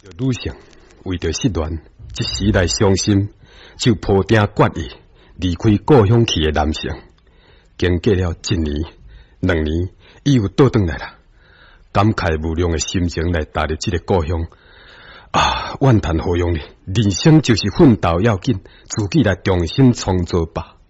女性为着失恋，一时来伤心，就抱定决意离开故乡去的男性，经过了1年、2年，伊又倒转来了，感慨无量的心情来踏入这个故乡。啊，怨叹何用呢？人生就是奋斗要紧，自己来重新创造吧。